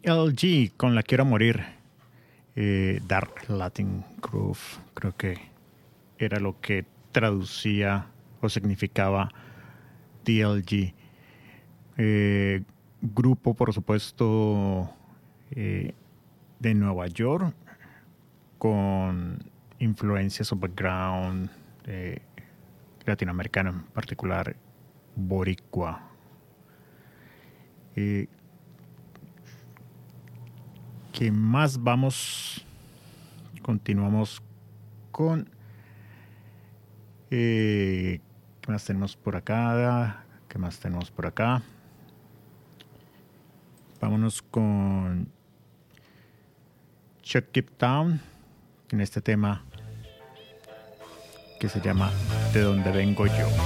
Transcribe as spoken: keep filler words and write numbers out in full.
L G con La Quiero Morir. Eh, Dark Latin Groove, creo que era lo que traducía o significaba D L G. Eh, grupo, por supuesto, eh, de Nueva York, con influencias o background eh, latinoamericano, en particular boricua. Eh, ¿Qué más vamos? Continuamos con... Eh, ¿Qué más tenemos por acá? ¿Qué más tenemos por acá? Vámonos con Chuck Keep Town, en este tema que se llama De Donde Vengo Yo.